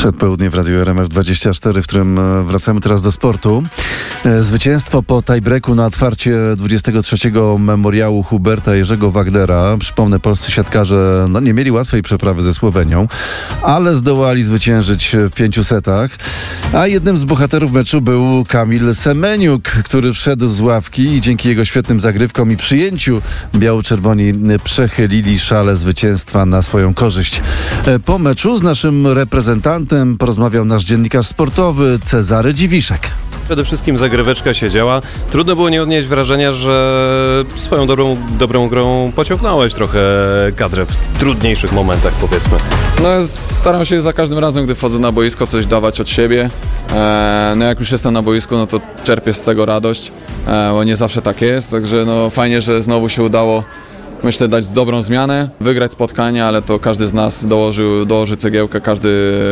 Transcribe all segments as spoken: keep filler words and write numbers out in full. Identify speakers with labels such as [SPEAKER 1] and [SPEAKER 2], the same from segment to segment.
[SPEAKER 1] Przedpołudnie w Radiu R M F dwadzieścia cztery, w którym wracamy teraz do sportu. Zwycięstwo po tiebreaku na otwarcie dwudziestego trzeciego memoriału Huberta Jerzego Wagnera. Przypomnę, polscy siatkarze no, nie mieli łatwej przeprawy ze Słowenią, ale zdołali zwyciężyć w pięciu setach. A jednym z bohaterów meczu był Kamil Semeniuk, który wszedł z ławki i dzięki jego świetnym zagrywkom i przyjęciu biało-czerwoni przechylili szale zwycięstwa na swoją korzyść. Po meczu z naszym reprezentantem porozmawiał nasz dziennikarz sportowy Cezary Dziwiszek.
[SPEAKER 2] Przede wszystkim zagryweczka się działa. Trudno było nie odnieść wrażenia, że swoją dobrą, dobrą grą pociągnąłeś trochę kadrę w trudniejszych momentach, powiedzmy.
[SPEAKER 3] No, staram się za każdym razem, gdy wchodzę na boisko, coś dawać od siebie. E, no jak już jestem na boisku, no to czerpię z tego radość, e, bo nie zawsze tak jest, także no fajnie, że znowu się udało, myślę, dać dobrą zmianę, wygrać spotkanie, ale to każdy z nas dołożył, dołoży cegiełkę, każdy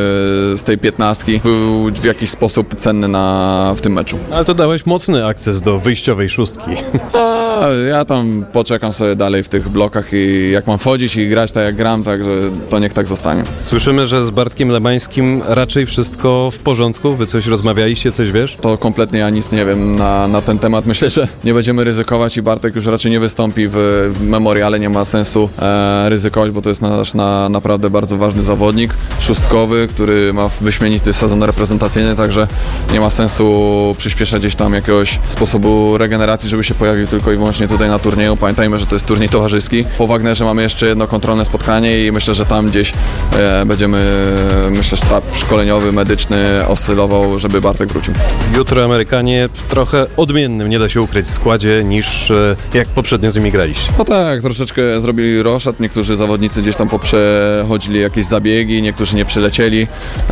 [SPEAKER 3] z tej piętnastki był w jakiś sposób cenny na, w tym meczu.
[SPEAKER 2] Ale to dałeś mocny akces do wyjściowej szóstki.
[SPEAKER 3] A, ja tam poczekam sobie dalej w tych blokach i jak mam wchodzić i grać tak jak gram, także to niech tak zostanie.
[SPEAKER 2] Słyszymy, że z Bartkiem Lemańskim raczej wszystko w porządku. Wy coś rozmawialiście, coś wiesz?
[SPEAKER 3] To kompletnie ja nic nie wiem na, na ten temat. Myślę, że nie będziemy ryzykować i Bartek już raczej nie wystąpi w, w memoriale. Ale nie ma sensu e, ryzykować, bo to jest nasz na, naprawdę bardzo ważny zawodnik, szóstkowy, który ma wyśmienity sezon reprezentacyjny, także nie ma sensu przyspieszać gdzieś tam jakiegoś sposobu regeneracji, żeby się pojawił tylko i wyłącznie tutaj na turnieju. Pamiętajmy, że to jest turniej towarzyski. Po Wagnerze mamy jeszcze jedno kontrolne spotkanie i myślę, że tam gdzieś e, będziemy, myślę, sztab szkoleniowy, medyczny oscylował, żeby Bartek wrócił. Jutro
[SPEAKER 2] Amerykanie w trochę odmiennym, nie da się ukryć, składzie niż e, jak poprzednio z nimi graliście.
[SPEAKER 3] No tak, troszeczkę zrobili roszad, niektórzy zawodnicy gdzieś tam poprzechodzili jakieś zabiegi, niektórzy nie przylecieli,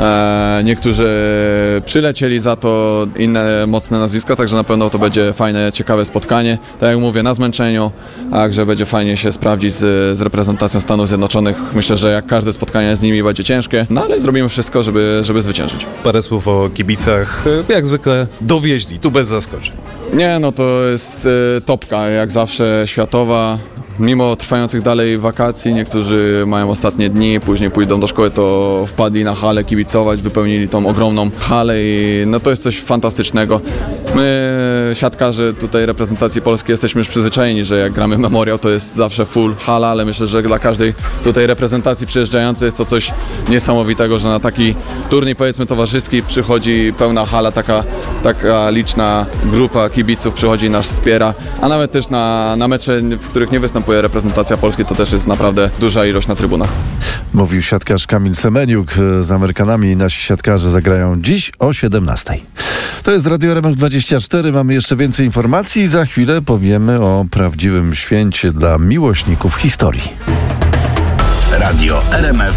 [SPEAKER 3] e, niektórzy przylecieli, za to inne mocne nazwiska, także na pewno to będzie fajne, ciekawe spotkanie. Tak jak mówię, na zmęczeniu, także będzie fajnie się sprawdzić z, z reprezentacją Stanów Zjednoczonych. Myślę, że jak każde spotkanie z nimi będzie ciężkie, no ale zrobimy wszystko, żeby, żeby zwyciężyć.
[SPEAKER 2] Parę słów o kibicach, jak zwykle dowieźli, tu bez zaskoczeń.
[SPEAKER 3] Nie, no to jest y, topka, jak zawsze światowa. Mimo trwających dalej wakacji, niektórzy mają ostatnie dni, później pójdą do szkoły, to wpadli na halę kibicować, wypełnili tą ogromną halę i no to jest coś fantastycznego. My, siatkarze tutaj reprezentacji polskiej, jesteśmy już przyzwyczajeni, że jak gramy memoriał, to jest zawsze full hala, ale myślę, że dla każdej tutaj reprezentacji przyjeżdżającej jest to coś niesamowitego, że na taki turniej, powiedzmy, towarzyski przychodzi pełna hala, taka, taka liczna grupa kibiców przychodzi i nas wspiera, a nawet też na, na mecze, w których nie występuje reprezentacja Polski, to też jest naprawdę duża ilość na trybunach.
[SPEAKER 1] Mówił siatkarz Kamil Semeniuk. Z Amerykanami nasi siatkarze zagrają dziś o siedemnastej. To jest Radio R M F dwadzieścia cztery. Mamy jeszcze więcej informacji i za chwilę powiemy o prawdziwym święcie dla miłośników historii.
[SPEAKER 4] Radio R M F